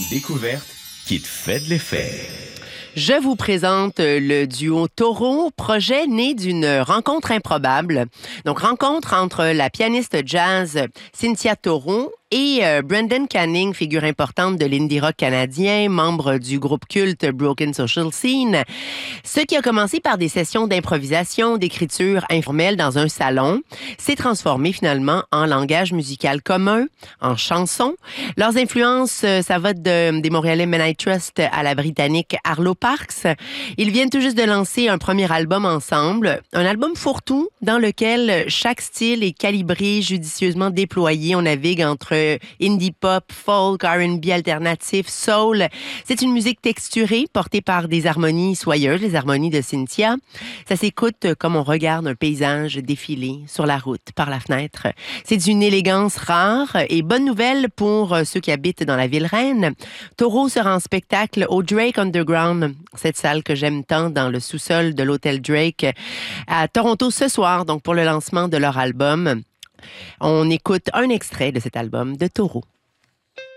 Une découverte qui te fait de l'effet. Je vous présente le duo Taureau, projet né d'une rencontre improbable. Donc, rencontre entre la pianiste jazz Cynthia Taureau et Brendan Canning, figure importante de l'indie rock canadien, membre du groupe culte Broken Social Scene. Ce qui a commencé par des sessions d'improvisation, d'écriture informelle dans un salon, s'est transformé finalement en langage musical commun, en chansons. Leurs influences, ça va des Montréalais Men I Trust à la britannique Arlo Parks. Ils viennent tout juste de lancer un premier album ensemble, un album fourre-tout dans lequel chaque style est calibré, judicieusement déployé. On navigue entre indie pop, folk, R&B alternatif, soul. C'est une musique texturée, portée par des harmonies soyeuses, les harmonies de Cynthia. Ça s'écoute comme on regarde un paysage défiler sur la route, par la fenêtre. C'est d'une élégance rare et bonne nouvelle pour ceux qui habitent dans la ville reine. Taureau sera en spectacle au Drake Underground, cette salle que j'aime tant dans le sous-sol de l'hôtel Drake à Toronto ce soir, donc pour le lancement de leur album. On écoute un extrait de cet album de Taureau.